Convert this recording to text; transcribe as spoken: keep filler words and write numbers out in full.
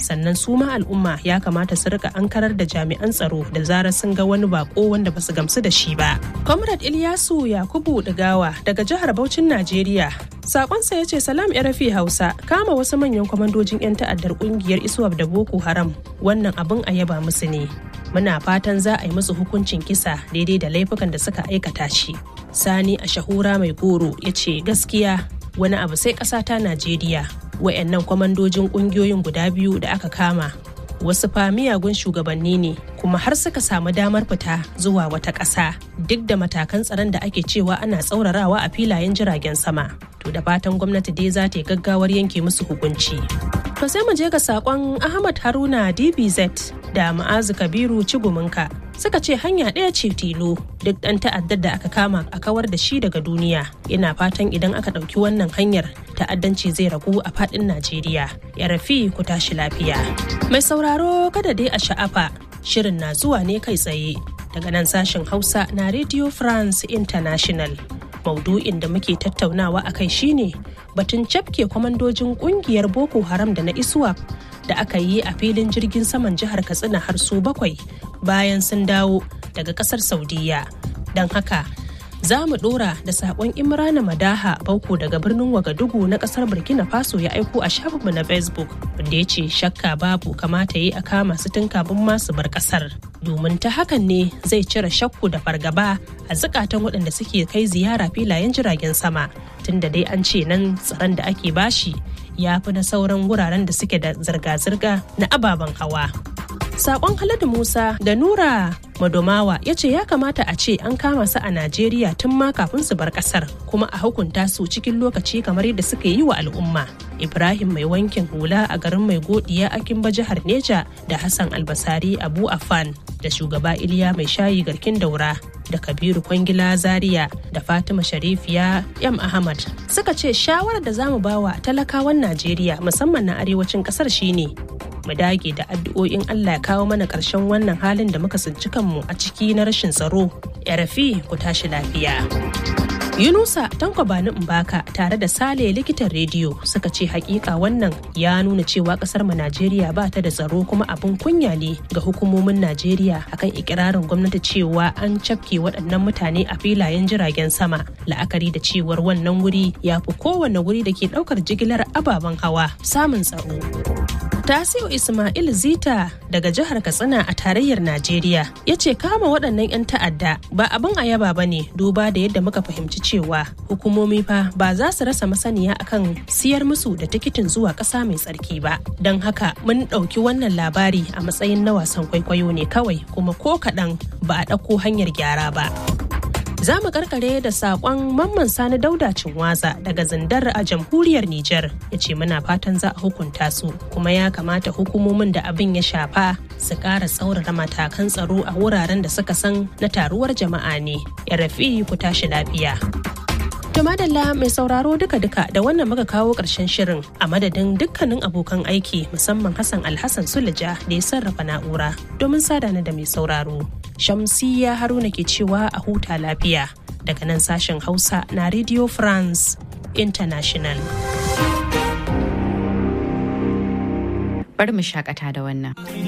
sannan su ma al'umma ya kamata su rika ankarar da jami'an tsaro da zarar sun ga wani bako wanda basu gamsu da shi ba. Comrade Ilyasu Yakubu Digawa daga jihar Bauchin Najeriya, sakonsa ya ce salam R F I Hausa, kama wasu manyan kwamandojin 'yan ta'addar kungiyar ISWAP da Boko Haram wannan abin a yaba musu ne. Muna fatan za a yi musu hukuncin kisa daidai da laifukan da suka aikata shi. Sani a Shahura Mai Goro ya ce gaskiya wani abu sai ƙasa ta Najeriya. Wayannan kwamandojin ƙungiyoyin guda biyu da aka kama wasu fa miyagun shugabanni ne kuma har suka samu damar fita zuwa wata ƙasa duk da matakan tsaron da ake cewa ana tsaurarawa a filayen jiragen sama. To da fatan gwamnati dai za ta yi gaggawar yanke musu hukunci. To sai mu je ga sakon Ahmad Haruna D B Z da Ma'azu Kabiru Ciguminka suka ce hanya ɗaya ce tilo duk ɗan ta'addar da aka kama a kawar da shi daga duniya. Ina fatan idan aka ɗauki wannan hanyar ta'addanci zai ragu a faɗin Najeriya. Ya rafi ku tashi lafiya. Mai sauraro kada dai a sha'afa shirin na zuwa ne kai tsaye daga nan sashen Hausa na Radio France International. Maudu'in da muke tattaunawa a kai shine batun cafke kwamandojin kungiyar Boko Haram da na ISWAP da aka yi a filin jirgin saman jihar Katsina har su bakwai bayan sun dawo daga kasar Saudiya. Don haka za mu dora da sakon Imrana Madaha Bauko daga birnin Wagadugu na kasar Burkina Faso ya aiko a shafinmu na Facebook wanda ya ce shakka babu kamata yi a kama su tun kafin masu bar kasar. Domin ta hakan ne zai cire shakku da fargaba a zukatan waɗanda suke kai ziyara filayen jiragen sama tunda dai an ce nan tsaron da ake bashi ya fi na sauran wuraren da suke da zirga-zirga na ababen hawa. Sakon Haladu Musa da Nura Madomawa ya ce ya kamata a ce an kama su a Najeriya tun ma kafin su bar kasar kuma a hukunta su cikin lokaci kamar yadda suka yi wa al'umma. Ibrahim mai wankin hula a garin Mai Godiya a Kimba jihar Neja da Hassan Albasari Abu Afan da shugaba Iliya Mai Shayi Garkin Daura da Kabiru Kwangila Zaria da Fatima Sharifiya M Ahmad suka ce shawarar da zamu bawa talakawan Najeriya musamman na arewacin kasar shine mu dage da addu'o'in Allah ya kawo mana ƙarshen wannan halin da muka tsinci kanmu a ciki na rashin tsaro. Ya rafi ku tashi lafiya. Yunusa Tanko Bani Mbaka tare da Sale likitan rediyo suka ce hakika wannan ya nuna cewa kasar mu Najeriya ba ta da tsaro kuma abin kunya ne ga hukumomin Najeriya akan ikirarin gwamnati cewa an cafke waɗannan mutane a filayen jiragen sama la'akari da cewar wannan wuri ya fi kowane wuri da ke ɗaukar jigilar ababen hawa samun tsaro. Tasiu Ismail Zita daga jihar Katsina a tarayyar Najeriya ya ce kama waɗannan 'yan ta'adda ba abin a yaba ba ne duba da yadda muka fahimci cewa hukumomi fa ba za su rasa masaniya akan siyar musu da tikitin zuwa ƙasa mai tsarki ba. Don haka mun ɗauki wannan labari a matsayin na wasan kwaikwayo ne kawai kuma ko kaɗan ba a ɗauko hanyar gyara ba. Za mu karkare da saƙon Mamman Sani Dauda Cinwaza daga Zindar a jamhuriyar Nijar ya ce muna fatan za a hukunta su kuma ya kamata hukumomin da abin ya shafa su ƙara tsaurara matakan tsaro a wuraren da suka san na taruwar jama'a ne. Ya rafi ku tashi lafiya. To madalla mai sauraro duka-duka da wannan muka kawo ƙarshen shirin a madadin dukkanin abokan aiki musamman Hassan Alhassan Sulaja da ya sarrafa na'ura domin sada ni da mai sauraro. Shamsiyya Haruna ke cewa a huta lafiya daga nan sashen Hausa na Radio France International. Bari mu shakata da wannan.